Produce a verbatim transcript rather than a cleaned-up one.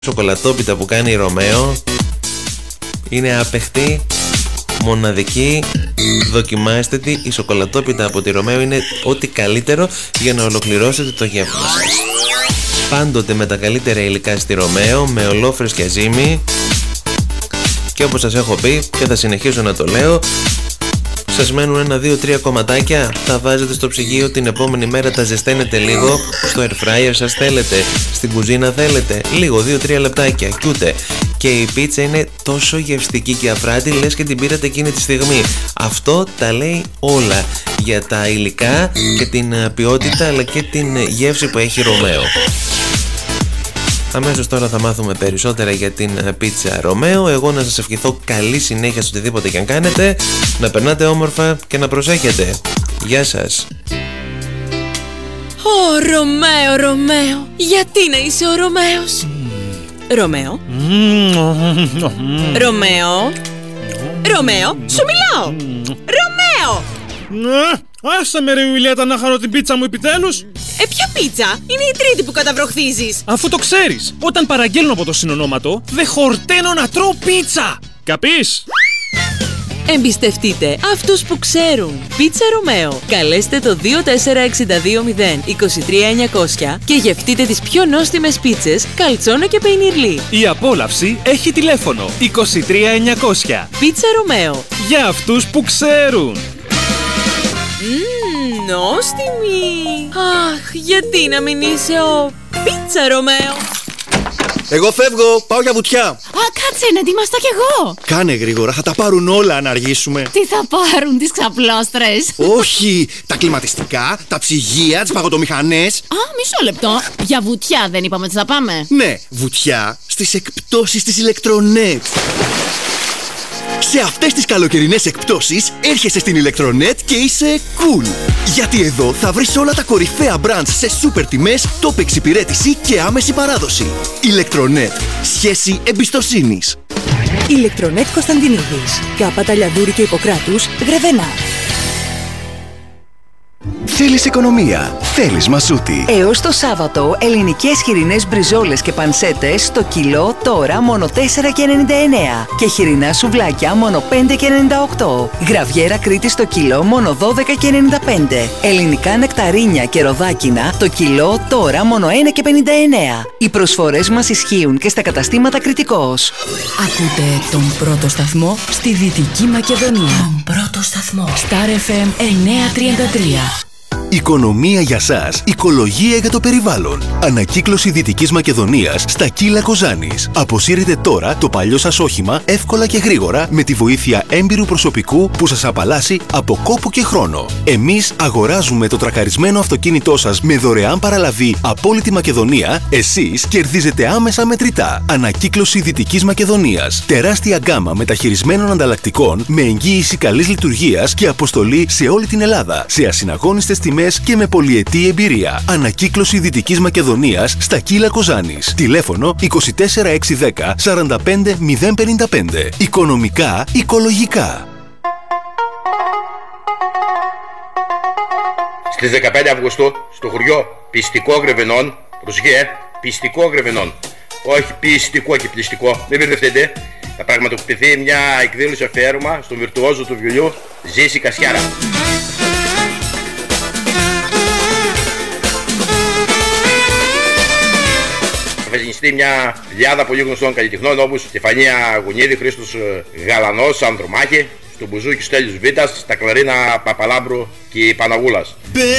σοκολατόπιτα που κάνει η Ρωμαίο είναι άπεχτη, μοναδική, δοκιμάστε τη. Η σοκολατόπιτα από τη Ρωμαίο είναι ό,τι καλύτερο για να ολοκληρώσετε το γεύμα σας. Πάντοτε με τα καλύτερα υλικά στη Ρωμαίο, με ολόφρες και ζύμη. Και όπως σας έχω πει και θα συνεχίσω να το λέω, σας μένουν ένα, δύο, τρία κομματάκια, τα βάζετε στο ψυγείο, την επόμενη μέρα τα ζεσταίνετε λίγο, στο air fryer σας θέλετε, στην κουζίνα θέλετε, λίγο, δύο, τρία λεπτάκια κι ούτε. Και η πίτσα είναι τόσο γευστική και αφράτη, λες και την πήρατε εκείνη τη στιγμή. Αυτό τα λέει όλα για τα υλικά και την ποιότητα αλλά και την γεύση που έχει Ρωμαίο. Αμέσως τώρα θα μάθουμε περισσότερα για την πίτσα Ρωμαίο. Εγώ να σας ευχηθώ καλή συνέχεια σε οτιδήποτε και αν κάνετε. Να περνάτε όμορφα και να προσέχετε. Γεια σας. Ω Ρωμαίο, Ρωμαίο, γιατί να είσαι ο Ρωμαίος? Ρωμαίο, Ρωμαίο, Ρωμαίο, σου μιλάω. Ρωμαίο! Άσε με ρε Ιουλιέτα να χαρώ την πίτσα μου επιτέλους. Ε, ποια πίτσα? Είναι η τρίτη που καταβροχθίζεις. Αφού το ξέρεις, όταν παραγγέλνω από το συνονόματο, δεν χορταίνω να τρώω πίτσα. Καπείς? Εμπιστευτείτε αυτούς που ξέρουν. Πίτσα Ρωμαίο. Καλέστε το δύο τέσσερα έξι δύο μηδέν είκοσι τρία εννιακόσια και γευτείτε τις πιο νόστιμες πίτσες καλτσόνο και πεϊνιρλί. Η απόλαυση έχει τηλέφωνο είκοσι τρία εννιακόσια. Πίτσα Ρωμαίο. Για αυτούς που ξέρουν. Μμμ, νόστιμη. Αχ, γιατί να μην είσαι ο Πίτσα Ρωμαίο? Εγώ φεύγω, πάω για βουτιά. Α, κάτσε, να ετοιμαστώ κι εγώ. Κάνε γρήγορα, θα τα πάρουν όλα αν αργήσουμε. Τι θα πάρουν, τις ξαπλώστρες? Όχι, τα κλιματιστικά, τα ψυγεία, τις παγωτομηχανές. Α, μισό λεπτό. Για βουτιά δεν είπαμε ότι θα πάμε? Ναι, βουτιά στις εκπτώσεις της Ηλεκτρονέτ. Σε αυτές τις καλοκαιρινές εκπτώσεις έρχεσαι στην Ηλεκτρονέτ και είσαι cool. Γιατί εδώ θα βρεις όλα τα κορυφαία brands σε σούπερ τιμές, top εξυπηρέτηση και άμεση παράδοση. Ηλεκτρονέτ. Σχέση εμπιστοσύνης. Ηλεκτρονέτ Κωνσταντινίδης. Κάπα Λιαδούρη και Ιπποκράτους, Γρεβενά. Θέλεις οικονομία, θέλεις μασούτη. Έως το Σάββατο, ελληνικές χοιρινές μπριζόλες και πανσέτες στο κιλό τώρα μόνο τέσσερα και ενενήντα εννέα και χοιρινά σουβλάκια μόνο πέντε και ενενήντα οκτώ. Γραβιέρα Κρήτη στο κιλό μόνο δώδεκα και ενενήντα πέντε. Ελληνικά νεκταρίνια και ροδάκινα το κιλό τώρα μόνο ένα και πενήντα εννέα. Οι προσφορές μας ισχύουν και στα καταστήματα Κρητικός. Ακούτε τον πρώτο σταθμό στη Δυτική Μακεδονία. Τον πρώτο σταθμό. Star εφ εμ εννιακόσια τριάντα τρία. Οικονομία για σας, οικολογία για το περιβάλλον. Ανακύκλωση Δυτικής Μακεδονίας στα Κύλα Κοζάνης. Αποσύρετε τώρα το παλιό σας όχημα εύκολα και γρήγορα με τη βοήθεια έμπειρου προσωπικού που σας απαλλάσσει από κόπο και χρόνο. Εμείς αγοράζουμε το τρακαρισμένο αυτοκίνητό σας με δωρεάν παραλαβή από όλη τη Μακεδονία. Εσείς κερδίζετε άμεσα μετρητά. Ανακύκλωση Δυτικής Μακεδονίας. Τεράστια γκάμα μεταχειρισμένων ανταλλακτικών με εγγύηση καλής λειτουργίας και αποστολή σε όλη την Ελλάδα. Σε ασυναγώνιστες τιμές και με πολυετή εμπειρία. Ανακύκλωση Δυτικής Μακεδονίας στα Κύλα Κοζάνης. Τηλέφωνο είκοσι τέσσερα έξι δέκα σαράντα πέντε μηδέν πενήντα πέντε. Οικονομικά, οικολογικά. Στις δεκαπέντε Αυγούστου στο χωριό Πιστικό Γρεβενών, προσοχή, Πιστικό Γρεβενών, όχι πιστικό και πληστικό, μην μπερδευτείτε, θα πραγματοποιηθεί μια εκδήλωση αφιέρωμα στον βιρτουόζο του βιολιού Ζήση Κασιάρα. Θα γεννηστεί μια λιάδα πολύ γνωστών καλλιτεχνών όπως Στεφανία Γουνίδη, Χρήστος Γαλανός, Ανδρομάχη, στο μπουζούκι Στέλιος Βίτας, στα κλαρίνα Παπαλάμπρου και Παναγούλας.